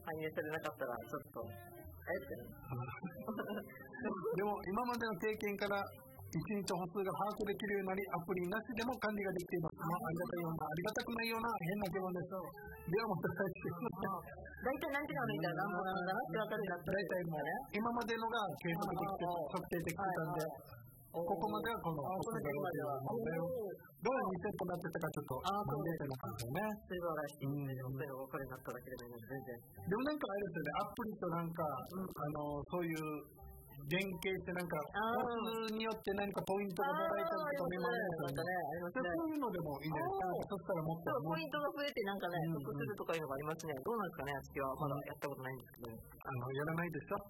反映されなかったらちょっとってね。 でも今までの経験から1日歩数が把握できるようになり、アプリなしでも管理ができています。ありがたいような、ありがたくないような変な気分です。ではまた来週。 大体何時間歩いたら何歩なんだなって分かるようになった大体もう今までのが計測できて測定できてたんで、ここまではこの歩数が動いてるので、どう2セットになってたかちょっと考えてなかったよね。 素晴らしい。そういうのがこれになっただけでも全然。 でもなんかあれですよね、アプリとなんか、そういう連携してなんか歩数によって何かポイントがもらえたりとかね、そういうのでもいいんじゃないですか。そしたらもっとポイントが増えてなんかね、得するとかいうのがありますね。どうなんですかね、あつきはまだやったことないんですけど。 やらないでしょ。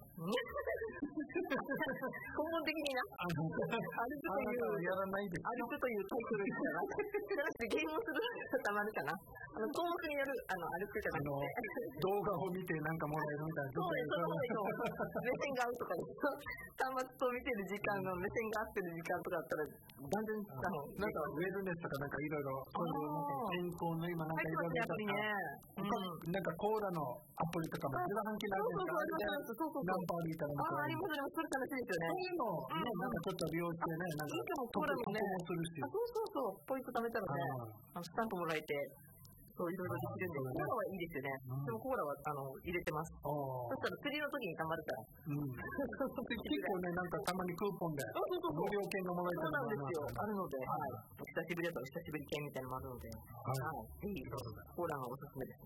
根本的にな。歩くというやらないです。 歩くというタイトルじゃなくて、ゲームをするとたまるかな。項目による歩くじゃなくて。 動画を見てなんかもらえるみたいな。 そう目線が合うとかです。端末と見てる時間の目線が合ってる時間とかだったら断然なんかウェルネスとかなんかいろいろそういう健康の今なんかいろいろなんかコーラのアプリとかも自販機なんですか。何パーリーターなんかありますね。それ楽しいですよね。 そういうのなんかちょっと利用してね、なんかコーラもねするし。 そうポイント貯めたらね、スタンプもらえて。そういろいろできるんで、コーラはいいですよね。でもコーラは入れてます。そしたら釣りの時にたまるから。 結構ね、なんかたまにクーポンで無料券がもらえたりそうなんですよ。あるので、久しぶりだと久しぶり券みたいなのもあるので、ぜひコーラがおすすめですね。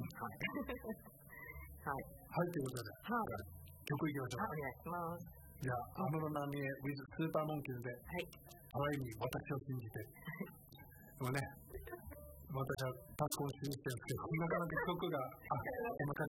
はい。 はい、ということで、曲いきましょう。 お願いします。 じゃあ、安室奈美恵 with スーパーモンキーズで、愛に私を信じて。でもね、私はパソコンしてるんですけど、なかなか曲が、こんな感